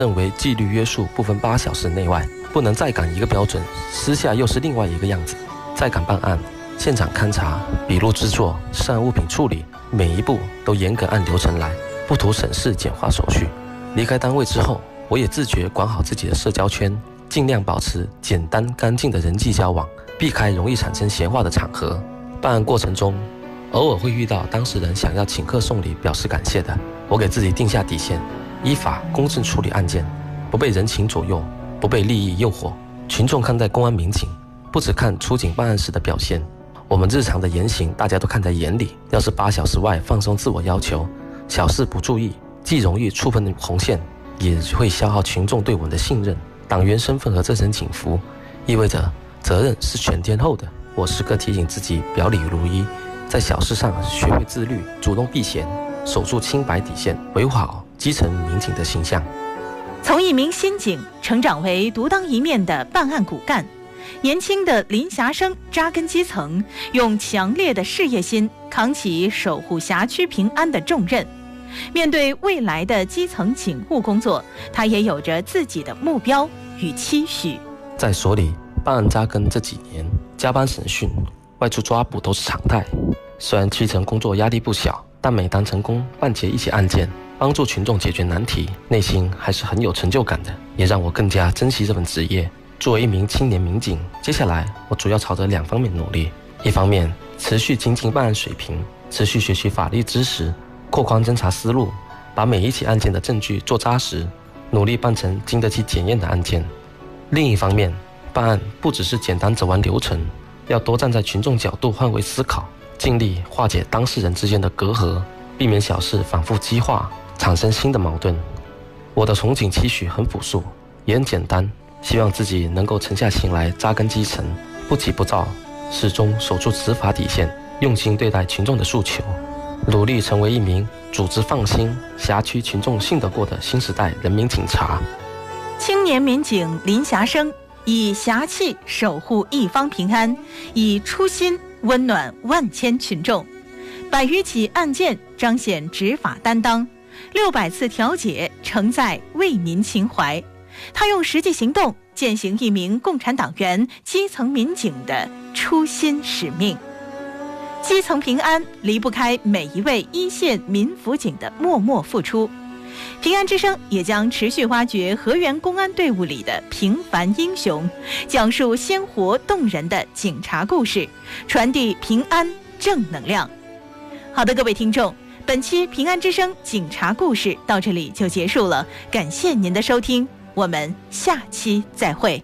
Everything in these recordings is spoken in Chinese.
认为纪律约束不分8小时内外，不能再赶一个标准，私下又是另外一个样子。再赶办案，现场勘查、笔录制作、涉案物品处理，每一步都严格按流程来，不图省事简化手续。离开单位之后，我也自觉管好自己的社交圈，尽量保持简单干净的人际交往，避开容易产生闲话的场合。办案过程中，偶尔会遇到当事人想要请客送礼表示感谢的，我给自己定下底线，依法公正处理案件，不被人情左右，不被利益诱惑。群众看待公安民警，不只看出警办案时的表现，我们日常的言行大家都看在眼里。要是8小时外放松自我要求，小事不注意，既容易触碰红线，也会消耗群众对我们的信任。党员身份和这身警服，意味着责任是全天候的。我时刻提醒自己表里如一，在小事上学会自律，主动避嫌，守住清白底线，维护好基层民警的形象。 从一名新警成长为独当一面的办案骨干，年轻的林霞生扎根基层，用强烈的事业心扛起守护辖区平安的重任。面对未来的基层警务工作，他也有着自己的目标与期许。 在所里办案扎根这几年，加班审讯、外出抓捕都是常态。虽然基层工作压力不小，但每当成功办结一起案件，帮助群众解决难题，内心还是很有成就感的，也让我更加珍惜这份职业。作为一名青年民警，接下来我主要朝着2方面努力：一方面持续精进办案水平，持续学习法律知识，扩宽侦查思路，把每一起案件的证据做扎实，努力办成经得起检验的案件。另一方面，办案不只是简单走完流程，要多站在群众角度换位思考，尽力化解当事人之间的隔阂，避免小事反复激化，产生新的矛盾。我的从警期许很朴素，也很简单，希望自己能够沉下心来扎根基层，不急不躁，始终守住执法底线，用心对待群众的诉求，努力成为一名组织放心、辖区群众信得过的新时代人民警察。 青年民警林霞生以侠气守护一方平安，以初心温暖万千群众，100余起案件彰显执法担当，600次调解承载为民情怀。他用实际行动践行一名共产党员、基层民警的初心使命。基层平安离不开每一位一线民辅警的默默付出。平安之声也将持续挖掘河源公安队伍里的平凡英雄，讲述鲜活动人的警察故事，传递平安正能量。好的，各位听众，本期平安之声警察故事到这里就结束了，感谢您的收听，我们下期再会。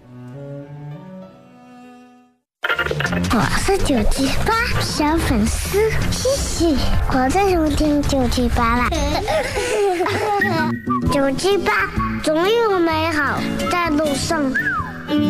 我是978小粉丝，谢谢我在收听978啦。978总有美好在路上。